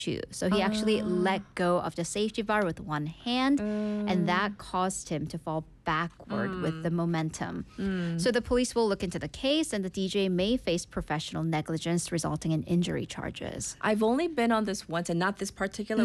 shoe. So he actually let go of the safety bar with one hand, and that caused him to fall backward with the momentum. So the police will look into the case, and the DJ may face professional negligence resulting in injury charges. I've only been on this once, and not this particular